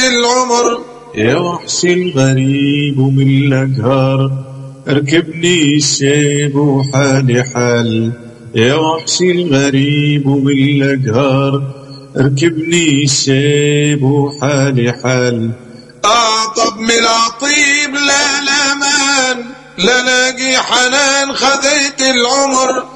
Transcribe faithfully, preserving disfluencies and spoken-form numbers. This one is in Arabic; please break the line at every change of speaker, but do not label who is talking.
العمر.
يا وحشي الغريب ومن الأقهار اركبني الشيب وحالي حال. يا وحشي الغريب ومن الأقهار اركبني الشيب وحالي حال.
أعطب من العطيب لا الأمان، لا لاقي حنان خذيت العمر.